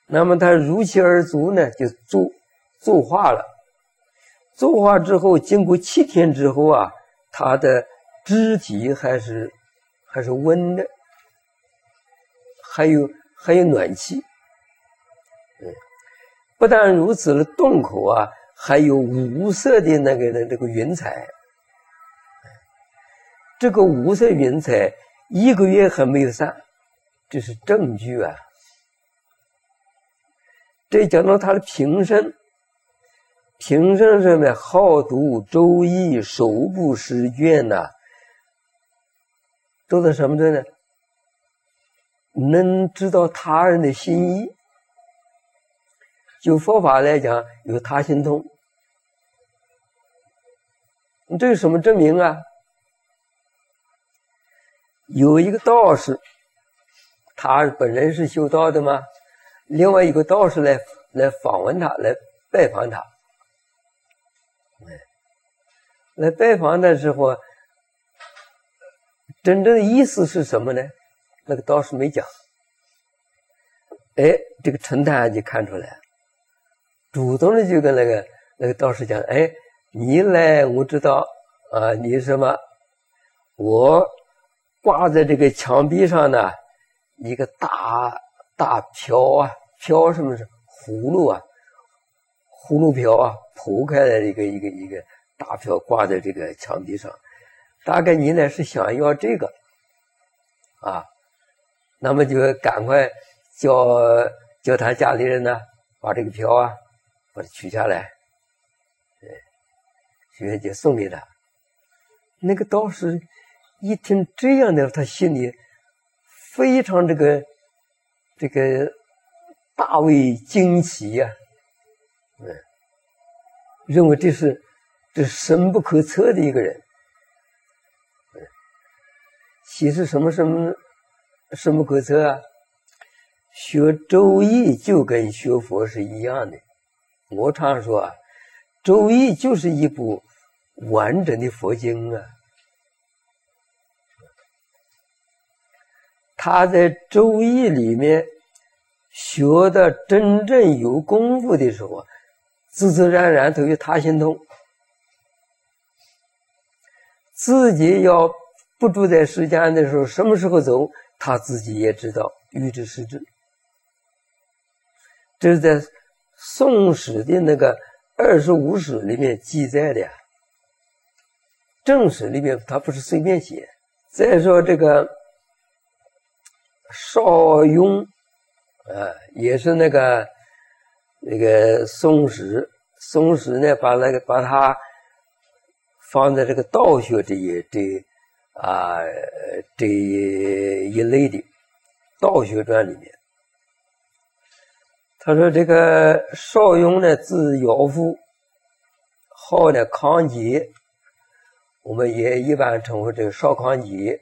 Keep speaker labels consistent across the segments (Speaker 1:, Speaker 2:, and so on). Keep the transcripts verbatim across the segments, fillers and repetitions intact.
Speaker 1: 那么他如期而足呢，就作作化了。作化之后，经过七天之后啊，他的肢体还是还是温的，还有还有暖气。嗯，不但如此了，洞口啊还有五色的那个那个云彩。这个五色云彩一个月还没有散，这是证据啊。这讲到他的平生，平生上面好读周易，手不释卷呐、啊，都是什么的呢？能知道他人的心意。就佛法来讲，有他心通。这有什么证明啊？有一个道士，他本人是修道的嘛，另外一个道士来来访问他，来拜访他。来拜访的时候，真正的意思是什么呢？那个道士没讲。哎，这个陈探就看出来，主动的就跟那个那个道士讲：“哎，你来，我知道啊，你什么？我挂在这个墙壁上呢，一个大大瓢啊，瓢什么是葫芦啊，葫芦瓢啊，剖开的一个一个一个大瓢挂在这个墙壁上。大概你呢是想要这个啊，那么就赶快叫叫他家里人呢，把这个瓢啊把它取下来，对，就送给他。那个道士一听这样的，他心里非常这个这个大为惊奇呀、啊，嗯，认为这是这是深不可测的一个人。嗯，其实什么什么深不可测啊？学周易就跟学佛是一样的。我常说啊，周易就是一部完整的佛经啊。他在周易里面学的真正有功夫的时候，自自然然都有他心通，自己要不住在世间的时候，什么时候走，他自己也知道，预知时至。这是在宋史的那个二十五史里面记载的呀，正史里面他不是随便写。再说这个邵雍，呃，也是那个那个宋史，宋史呢把那个把它放在这个道学这一这啊这一类的道学传里面。他说这个邵雍呢字尧父，号呢康节，我们也一般称呼这个邵康节。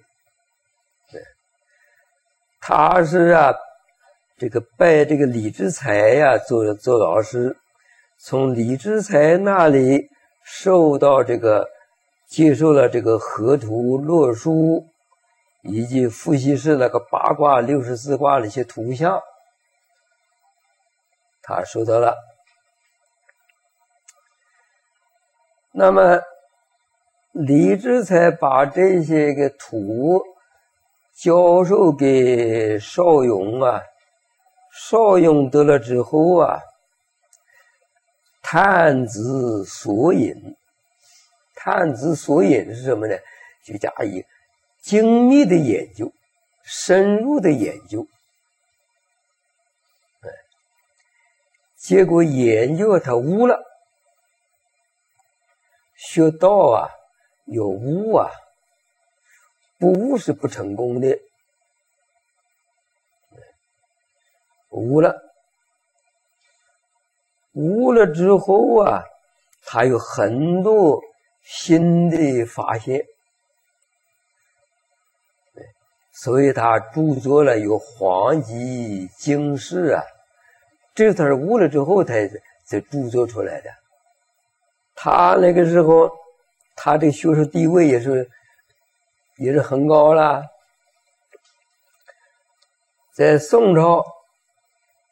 Speaker 1: 他是啊，这个拜这个李之才呀、啊、做做老师，从李之才那里受到这个接受了这个河图洛书以及伏羲氏那个八卦六十四卦的一些图像，他收到了。那么李之才把这些个图教授给邵雍啊，邵雍得了之后啊，探知索引。探知索引是什么呢？就加以精密的研究，深入的研究。结果研究他悟了。学道啊，有悟啊，不悟是不成功的。悟了，悟了之后啊，他有很多新的发现，所以他著作了有《黄极经世》啊，这是他是悟了之后才才著作出来的。他那个时候，他这个学术地位也是也是很高了。在宋朝